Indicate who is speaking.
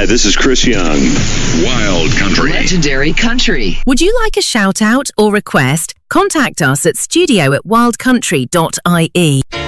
Speaker 1: Hi, this is Chris Young.
Speaker 2: Wild Country.
Speaker 3: Legendary Country.
Speaker 4: Would you like a shout out or request? Contact us at studio@wildcountry.ie.